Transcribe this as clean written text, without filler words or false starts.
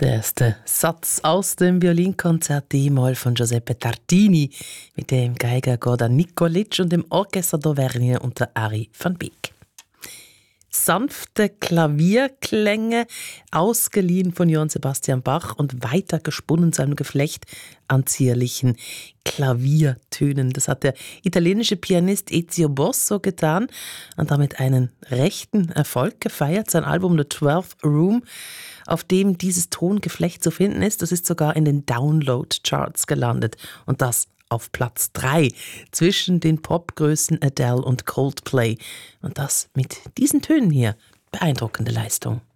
Der erste Satz aus dem Violinkonzert D-Moll von Giuseppe Tartini mit dem Geiger Gordan Nikolic und dem Orchester d'Auvergne unter Ari van Beek. Sanfte Klavierklänge, ausgeliehen von Johann Sebastian Bach und weiter gesponnen zu einem Geflecht an zierlichen Klaviertönen. Das hat der italienische Pianist Ezio Bosso getan und damit einen rechten Erfolg gefeiert. Sein Album The 12th Room, auf dem dieses Tongeflecht zu finden ist, das ist sogar in den Download-Charts gelandet. Und das auf Platz 3 zwischen den Popgrößen Adele und Coldplay. Und das mit diesen Tönen hier. Beeindruckende Leistung.